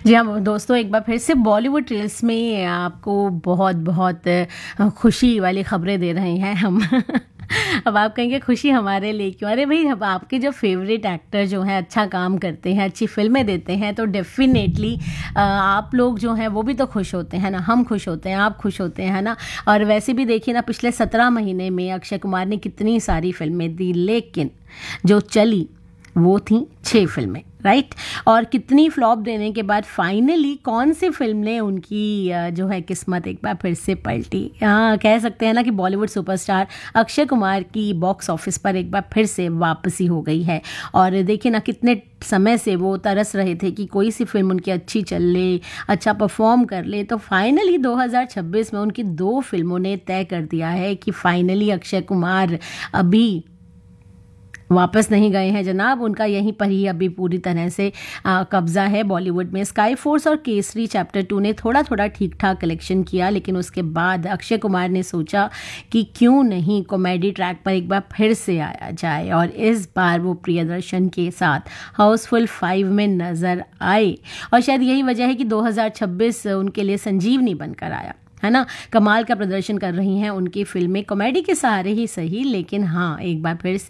जी हाँ, दोस्तों एक बार फिर से बॉलीवुड रील्स में आपको बहुत-बहुत खुशी वाली खबरें दे रहे हैं हम। अब आप कहेंगे खुशी हमारे लिए क्यों? अरे भई अब आपके जो फ़ेवरेट एक्टर जो हैं अच्छा काम करते हैं, अच्छी फ़िल्में देते हैं तो डेफ़िनेटली आप लोग जो हैं वो भी तो खुश होते हैं ना, हम खुश होते हैं, आप खुश होते हैं ना। और वैसे भी देखिए ना पिछले 17 महीने में अक्षय कुमार ने कितनी सारी फ़िल्में दी, लेकिन जो चली वो थी 6 फ़िल्में, राइट? और कितनी फ्लॉप देने के बाद फाइनली कौन सी फ़िल्म ने उनकी जो है किस्मत एक बार फिर से पलटी। हाँ, कह सकते हैं ना कि बॉलीवुड सुपरस्टार अक्षय कुमार की बॉक्स ऑफिस पर एक बार फिर से वापसी हो गई है। और देखिए ना कितने समय से वो तरस रहे थे कि कोई सी फ़िल्म उनकी अच्छी चल ले, अच्छा परफॉर्म कर ले, तो फाइनली 2026 में उनकी 2 फ़िल्मों ने तय कर दिया है कि फाइनली अक्षय कुमार अभी वापस नहीं गए हैं जनाब, उनका यहीं पर ही अभी पूरी तरह से कब्जा है बॉलीवुड में। स्काई फोर्स और केसरी चैप्टर 2 ने थोड़ा थोड़ा ठीक ठाक कलेक्शन किया, लेकिन उसके बाद अक्षय कुमार ने सोचा कि क्यों नहीं कॉमेडी ट्रैक पर एक बार फिर से आया जाए, और इस बार वो प्रियदर्शन के साथ हाउसफुल 5 में नज़र आए। और शायद यही वजह है कि 2026 उनके लिए संजीवनी बनकर आया, है ना। कमाल का प्रदर्शन कर रही हैं उनकी फिल्में, कॉमेडी के सहारे ही सही, लेकिन हाँ एक बार फिर से